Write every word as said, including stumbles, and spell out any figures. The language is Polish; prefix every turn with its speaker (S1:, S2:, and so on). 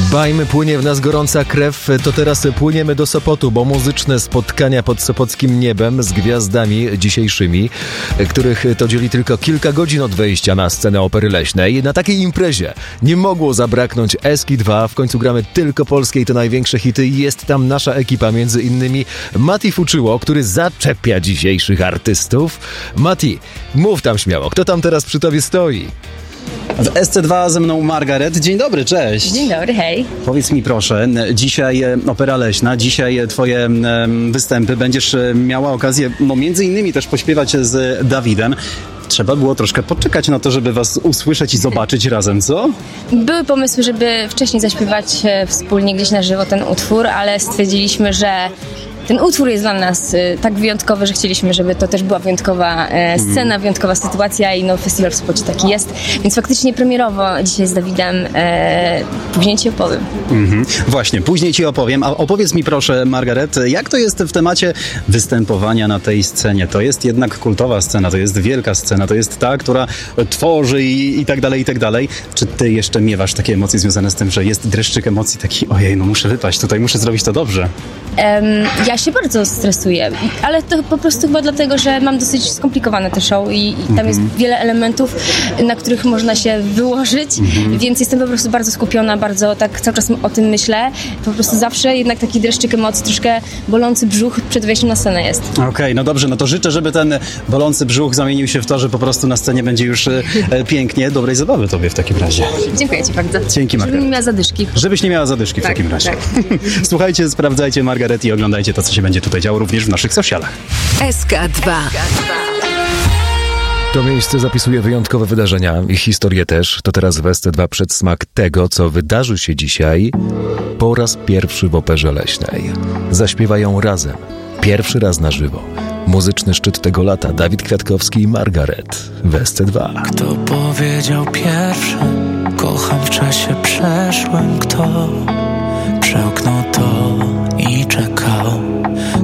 S1: Bajmy, płynie w nas gorąca krew, to teraz płyniemy do Sopotu, bo muzyczne spotkania pod sopockim niebem z gwiazdami dzisiejszymi, których to dzieli tylko kilka godzin od wejścia na scenę Opery Leśnej. Na takiej imprezie nie mogło zabraknąć Eski dwa, w końcu gramy tylko polskie i to największe hity. Jest tam nasza ekipa, między innymi Mati Fuczyło, który zaczepia dzisiejszych artystów. Mati, mów tam śmiało, kto tam teraz przy tobie stoi?
S2: W S C dwa ze mną Margaret. Dzień dobry, cześć.
S3: Dzień dobry, hej.
S2: Powiedz mi proszę, dzisiaj Opera Leśna, dzisiaj twoje występy, będziesz miała okazję, no między innymi też pośpiewać z Dawidem. Trzeba było troszkę poczekać na to, żeby was usłyszeć i zobaczyć razem, co?
S3: Były pomysły, żeby wcześniej zaśpiewać wspólnie gdzieś na żywo ten utwór, ale stwierdziliśmy, że ten utwór jest dla nas y, tak wyjątkowy, że chcieliśmy, żeby to też była wyjątkowa e, scena, mm. wyjątkowa sytuacja i no, festiwal w Sopocie taki jest. Więc faktycznie premierowo dzisiaj z Dawidem e, później ci opowiem. Mm-hmm.
S2: Właśnie, później ci opowiem. A opowiedz mi proszę, Margaret, jak to jest w temacie występowania na tej scenie? To jest jednak kultowa scena, to jest wielka scena, to jest ta, która tworzy i, i tak dalej, i tak dalej. Czy ty jeszcze miewasz takie emocje związane z tym, że jest dreszczyk emocji taki, ojej, no muszę wypaść, tutaj muszę zrobić to dobrze?
S3: Um, ja się bardzo stresuję, ale to po prostu chyba dlatego, że mam dosyć skomplikowane te show i, i tam mm-hmm. jest wiele elementów, na których można się wyłożyć, mm-hmm. więc jestem po prostu bardzo skupiona, bardzo tak cały czas o tym myślę. Po prostu zawsze jednak taki dreszczyk emocji, troszkę bolący brzuch przed wejściem na scenę jest.
S2: Okej, okay, no dobrze, no to życzę, żeby ten bolący brzuch zamienił się w to, że po prostu na scenie będzie już e, pięknie. Dobrej zabawy tobie w takim razie.
S3: Dziękuję ci bardzo.
S2: Dzięki, Margaret.
S3: Żebym nie miała zadyszki.
S2: Żebyś nie miała zadyszki tak, w takim razie. Tak. Słuchajcie, sprawdzajcie Margaret i oglądajcie to, co się będzie tutaj działo również w naszych socialach.
S4: S K dwa.
S1: To miejsce zapisuje wyjątkowe wydarzenia i historię też. To teraz w S C dwa przedsmak tego, co wydarzy się dzisiaj po raz pierwszy w Operze Leśnej. Zaśpiewają razem. Pierwszy raz na żywo. Muzyczny szczyt tego lata. Dawid Kwiatkowski i Margaret w S C dwa.
S5: Kto powiedział pierwszy? Kocham w czasie przeszłym. Kto przełknął to i czekał?